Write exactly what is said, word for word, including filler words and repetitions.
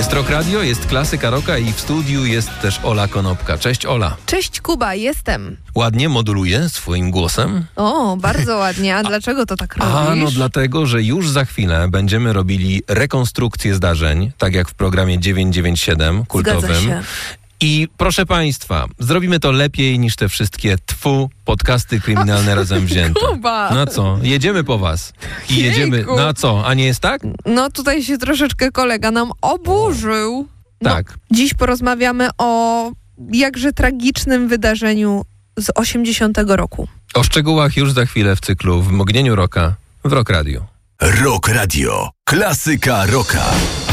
Jest Rock Radio, jest Klasyka Rocka i w studiu jest też Ola Konopka. Cześć, Ola. Cześć, Kuba, jestem. Ładnie moduluje swoim głosem? O, bardzo ładnie. A dlaczego to tak robisz? A, no dlatego, że już za chwilę będziemy robili rekonstrukcję zdarzeń, tak jak w programie dziewięćset dziewięćdziesiąt siedem kultowym. Zgadza się. I proszę Państwa, zrobimy to lepiej niż te wszystkie tfu podcasty kryminalne razem wzięte. Kuba! Na co? Jedziemy po was. I Jejku. jedziemy. Na co? A nie jest tak? No tutaj się troszeczkę kolega nam oburzył. No, Tak. dziś porozmawiamy o jakże tragicznym wydarzeniu z osiemdziesiątego roku. O szczegółach już za chwilę w cyklu W mgnieniu rocka w Rock Radio. Rock Radio. Klasyka rocka.